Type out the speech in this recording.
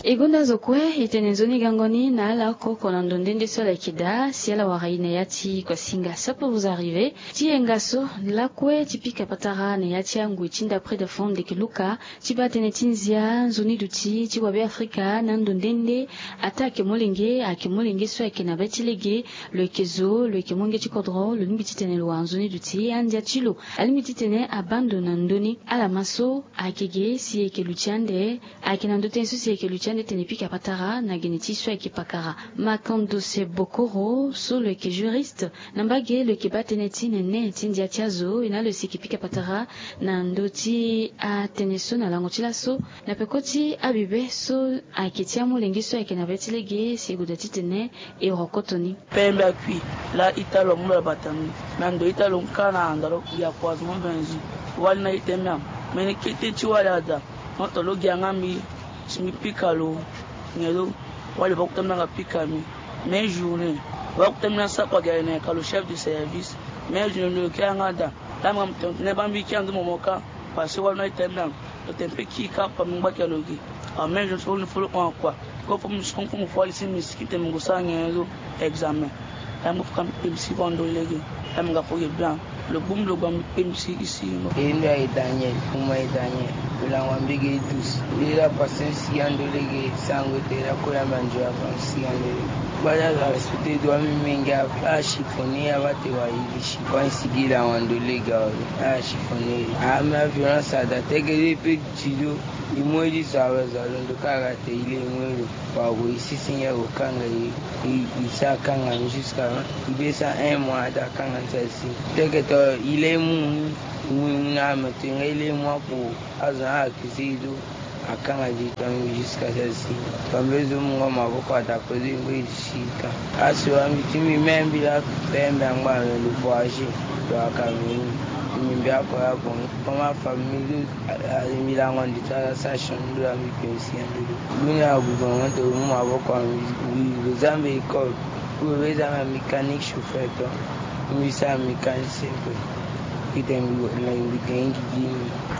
Igunda zokwe itenezoni gangoni na ala koko na ndondende sola kida siala waraina yati kwa singa ça peut vous arriver ti engaso la kwe tipika patara na yati yangu itinda près de fond de kiluka tibatene tinzia zoni duti ti wabe Afrika na ndondende atake molenge so akena betilege le kezo le kemonge ti kodro le limititene lo zoni duti andia tilo alimititene abandona ndoni ala maso akege si ekelutiande akena ndotenso si ekelutiande tenepika patara na geneti so ekipakara makando se bokoro so le ke juriste nambage le ke bateneti nene tindia tiazo ina le sikipika patara na ndoti a teneso na langotila so na pekoti abibe so aketia molenge so akena betilege si egudati tene e rokotoni pembe akui la italo mula batami nando italo nkana andalo ya kwazo mbenzi wali na itemya mene kete ti wala da notolo giangami simi pikalo ngelo wale bakutamna nga pikami mais journée bakutamna sa kwa gane ka le chef de service mais je ne kiangada tamam ne bambi kiandu momoka parce wala na itemna le tempe ki ka pa mba kalogi a mais je faut le quoi ko pour me faut ici miskite mungusa ngelo examen tamu kam pimsi bondo legi tamu nga fo bien le boom le bam pimsi ici Enda Daniel kuma Daniel ulangwa mbige tous ila patience yando legi sango tera ko ya manjo ya patience yando bala la respecter doit minga a chiffonner abate wa yishi kwa sigila wando lega a chiffonner a ma violence da tegele pe jido imweli sawa za londo karate ile imweli wa go ici sinya okanga isa kanga jusqu'à ibesa un mois da kanga celle-ci tegeto ile na metenga ile mois pour azan akisido akanga jitambi jusqu'à celle-ci kambezo mungo maboko atakozi ngwishika aswa mitimi membi la pembe ngwa le voyage do akamini mbia kwa bon kama famille milango nditala station ndo la mipension ndo dunia bugongo to mu maboko mi zambe école pour les mécanique chauffeur to mi sa mécanicien ko itembi la ngi